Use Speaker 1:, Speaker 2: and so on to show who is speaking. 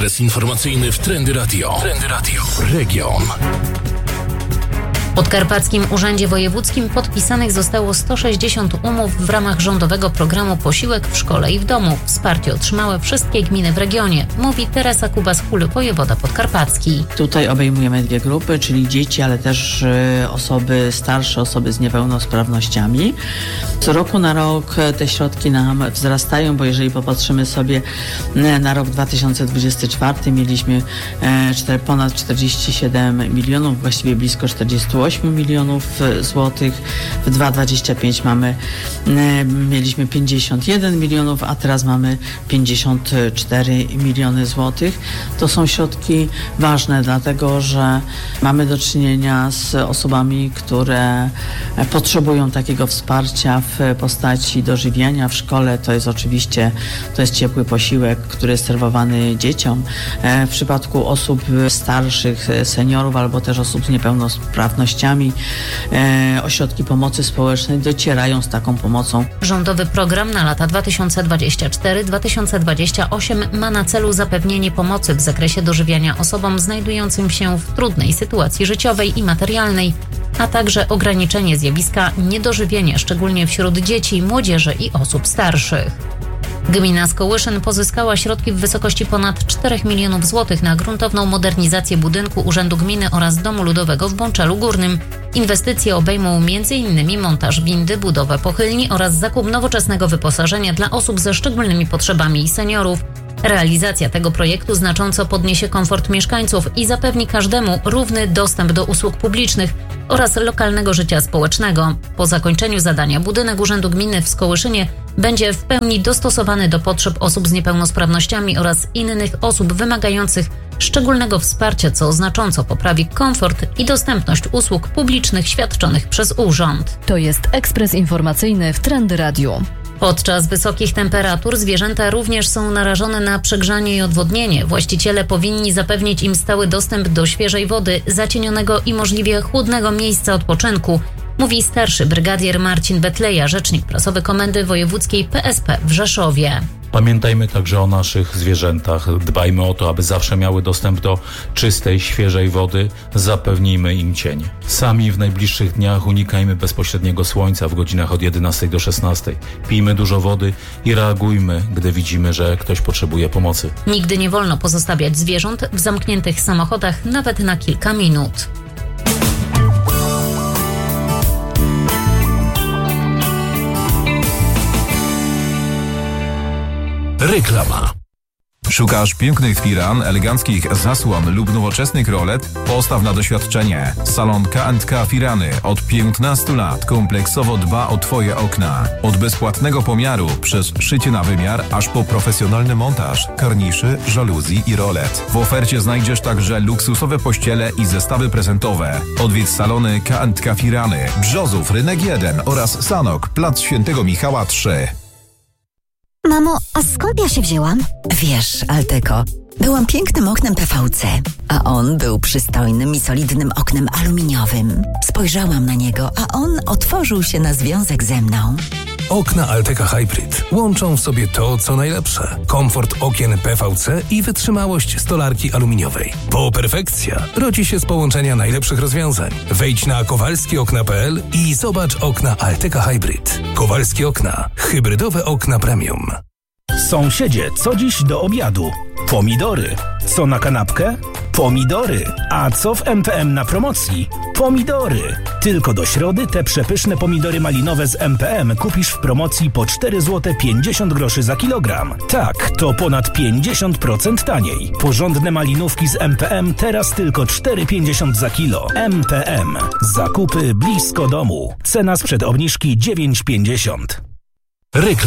Speaker 1: Adres informacyjny w Trendy Radio. Trendy Radio. Region.
Speaker 2: W Podkarpackim Urzędzie Wojewódzkim podpisanych zostało 160 umów w ramach rządowego programu Posiłek w szkole i w domu. Wsparcie otrzymały wszystkie gminy w regionie, mówi Teresa Kubas-Hul, wojewoda podkarpacki.
Speaker 3: Tutaj obejmujemy dwie grupy, czyli dzieci, ale też osoby starsze, osoby z niepełnosprawnościami. Z roku na rok te środki nam wzrastają, bo jeżeli popatrzymy sobie na rok 2024, mieliśmy ponad 47 milionów, właściwie blisko 48 milionów złotych. W 2025 mieliśmy 51 milionów, a teraz mamy 54 miliony złotych. To są środki ważne, dlatego że mamy do czynienia z osobami, które potrzebują takiego wsparcia w postaci dożywiania w szkole. To jest ciepły posiłek, który jest serwowany dzieciom. W przypadku osób starszych, seniorów albo też osób z niepełnosprawnościami ośrodki pomocy społecznej docierają z taką pomocą.
Speaker 2: Rządowy program na lata 2024-2028 ma na celu zapewnienie pomocy w zakresie dożywiania osobom znajdującym się w trudnej sytuacji życiowej i materialnej, a także ograniczenie zjawiska niedożywienia, szczególnie wśród dzieci, młodzieży i osób starszych. Gmina Skołyszyn pozyskała środki w wysokości ponad 4 milionów złotych na gruntowną modernizację budynku Urzędu Gminy oraz Domu Ludowego w Bączelu Górnym. Inwestycje obejmą m.in. montaż windy, budowę pochylni oraz zakup nowoczesnego wyposażenia dla osób ze szczególnymi potrzebami i seniorów. Realizacja tego projektu znacząco podniesie komfort mieszkańców i zapewni każdemu równy dostęp do usług publicznych oraz lokalnego życia społecznego. Po zakończeniu zadania budynek Urzędu Gminy w Skołyszynie będzie w pełni dostosowany do potrzeb osób z niepełnosprawnościami oraz innych osób wymagających szczególnego wsparcia, co znacząco poprawi komfort i dostępność usług publicznych świadczonych przez urząd.
Speaker 4: To jest ekspres informacyjny w Trendy Radio.
Speaker 2: Podczas wysokich temperatur zwierzęta również są narażone na przegrzanie i odwodnienie. Właściciele powinni zapewnić im stały dostęp do świeżej wody, zacienionego i możliwie chłodnego miejsca odpoczynku, mówi starszy brygadier Marcin Betleja, rzecznik prasowy Komendy Wojewódzkiej PSP w Rzeszowie.
Speaker 5: Pamiętajmy także o naszych zwierzętach. Dbajmy o to, aby zawsze miały dostęp do czystej, świeżej wody. Zapewnijmy im cień. Sami w najbliższych dniach unikajmy bezpośredniego słońca w godzinach od 11 do 16. Pijmy dużo wody i reagujmy, gdy widzimy, że ktoś potrzebuje pomocy.
Speaker 2: Nigdy nie wolno pozostawiać zwierząt w zamkniętych samochodach nawet na kilka minut.
Speaker 1: Reklama.
Speaker 6: Szukasz pięknych firan, eleganckich zasłon lub nowoczesnych rolet? Postaw na doświadczenie. Salon K&K Firany od 15 lat kompleksowo dba o Twoje okna. Od bezpłatnego pomiaru przez szycie na wymiar, aż po profesjonalny montaż, karniszy, żaluzji i rolet. W ofercie znajdziesz także luksusowe pościele i zestawy prezentowe. Odwiedź salony K&K Firany, Brzozów, Rynek 1 oraz Sanok, Plac Świętego Michała 3.
Speaker 7: Mamo, a skąd ja się wzięłam?
Speaker 8: Wiesz, Altyko, byłam pięknym oknem PVC, a on był przystojnym i solidnym oknem aluminiowym. Spojrzałam na niego, a on otworzył się na związek ze mną.
Speaker 9: Okna Alteca Hybrid łączą w sobie to, co najlepsze. Komfort okien PVC i wytrzymałość stolarki aluminiowej. Bo perfekcja rodzi się z połączenia najlepszych rozwiązań. Wejdź na kowalskiokna.pl i zobacz okna Alteca Hybrid. Kowalskie Okna. Hybrydowe okna premium.
Speaker 10: Sąsiedzie, co dziś do obiadu? Pomidory. Co na kanapkę? Pomidory. A co w MPM na promocji? Pomidory. Tylko do środy te przepyszne pomidory malinowe z MPM kupisz w promocji po 4 zł 50 groszy za kilogram. Tak, to ponad 50% taniej. Porządne malinówki z MPM teraz tylko 4,50 za kilo. MPM. Zakupy blisko domu. Cena sprzed obniżki 9,50.